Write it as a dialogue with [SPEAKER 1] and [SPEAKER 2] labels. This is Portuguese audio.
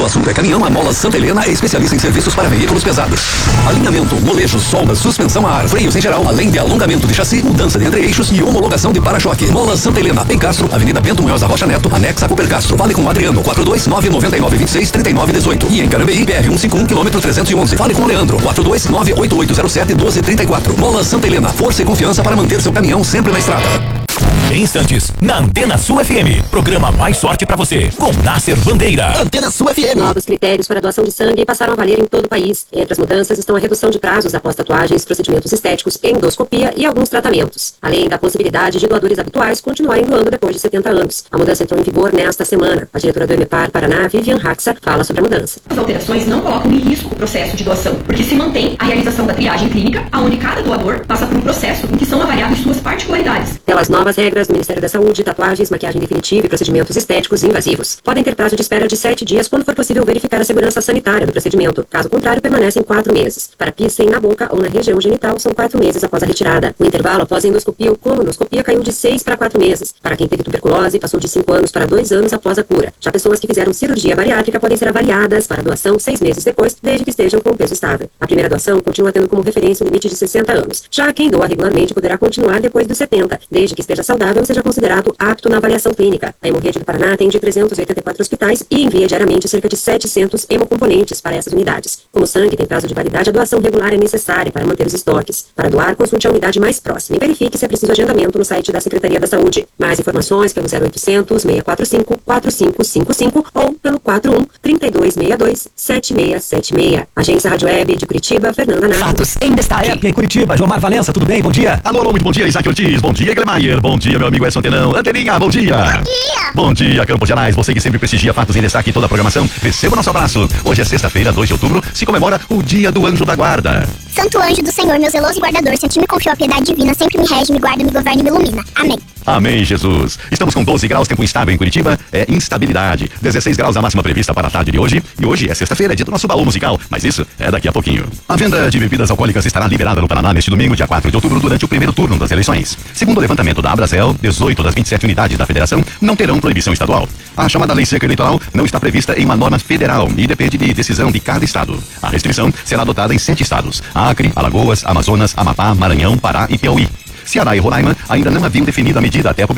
[SPEAKER 1] assunto é caminhão, a Molas Santa Helena é especialista em serviços para veículos pesados. Alinhamento, molejo, solda, suspensão a ar, freios em geral, além de alongamento de chassi, mudança de entre-eixos e homologação de para-choque. Molas Santa Helena, em Castro, Avenida Bento Munhoz da Rocha Neto, anexa a Cooper Castro. Fale com o Adriano, 42999263918. E em Carambeí, BR-151, quilômetro 311. Fale com o Leandro, 42988071234. Molas Santa Helena, força e confiança para manter seu caminhão sempre na estrada.
[SPEAKER 2] Em instantes, na Antena Sul FM, programa Mais Sorte pra você, com Nasser Bandeira.
[SPEAKER 3] Antena Sul FM.
[SPEAKER 4] Novos critérios para doação de sangue passaram a valer em todo o país. Entre as mudanças estão a redução de prazos após tatuagens, procedimentos estéticos, endoscopia e alguns tratamentos. Além da possibilidade de doadores habituais continuarem doando depois de 70 anos. A mudança entrou em vigor nesta semana. A diretora do EMEPAR Paraná, Vivian Raxa, fala sobre a mudança.
[SPEAKER 5] As alterações não colocam em risco o processo de doação, porque se mantém a realização da triagem clínica, onde cada doador passa por um processo em que são avaliadas suas particularidades.
[SPEAKER 4] Pelas novas regras do Ministério da Saúde, tatuagens, maquiagem definitiva e procedimentos estéticos invasivos podem ter prazo de espera de 7 dias quando for possível verificar a segurança sanitária do procedimento. Caso contrário, permanecem 4 meses. Para piercing na boca ou na região genital, são 4 meses após a retirada. O intervalo após a endoscopia ou colonoscopia caiu de 6 para 4 meses. Para quem teve tuberculose, passou de 5 anos para 2 anos após a cura. Já pessoas que fizeram cirurgia bariátrica podem ser avaliadas para doação 6 meses depois, desde que estejam com peso estável. A primeira doação continua tendo como referência o limite de 60 anos. Já quem doa regularmente poderá continuar depois dos 70, desde que esteja saudável e seja considerado apto na avaliação clínica. A Hemorrede do Paraná atende 384 hospitais e envia diariamente cerca de 700 hemocomponentes para essas unidades. Como o sangue tem prazo de validade, a doação regular é necessária para manter os estoques. Para doar, consulte a unidade mais próxima e verifique se é preciso agendamento no site da Secretaria da Saúde. Mais informações pelo 0800 645 4555 ou pelo 41 3262 7676. Agência Rádio Web de Curitiba, Fernanda Nato.
[SPEAKER 3] Fatos em destaque.
[SPEAKER 2] Em Curitiba, Jomar Valença, tudo bem? Bom dia.
[SPEAKER 6] Alô, muito bom dia, Isaac Ortiz. Bom dia, Gleimaier. Bom dia, meu amigo Edson Tenão. Anteninha, bom dia.
[SPEAKER 7] Bom dia.
[SPEAKER 6] Bom dia, Campos Gerais. Você que sempre prestigia fatos em destaque em toda a programação. Receba o nosso abraço. Hoje é sexta-feira, 2 de outubro, se comemora o Dia do Anjo da Guarda.
[SPEAKER 7] Santo anjo do Senhor, meu zeloso guardador, se a ti me confiou a piedade divina, sempre me rege, me guarda, me governa e me ilumina. Amém.
[SPEAKER 6] Amém, Jesus. Estamos com 12 graus, tempo instável em Curitiba, é instabilidade. 16 graus a máxima prevista para a tarde de hoje. E hoje é sexta-feira, é dia do nosso baú musical, mas isso é daqui a pouquinho. A venda de bebidas alcoólicas estará liberada no Paraná neste domingo, dia 4 de outubro, durante o primeiro turno das eleições. Segundo o levantamento da Abrazel, 18 das 27 unidades da federação não terão proibição estadual. A chamada lei seca eleitoral não está prevista em uma norma federal e depende de decisão de cada estado. A restrição será adotada em 7 estados: Acre, Alagoas, Amazonas, Amapá, Maranhão, Pará e Piauí. Ceará e Roraima ainda não haviam definido a medida até a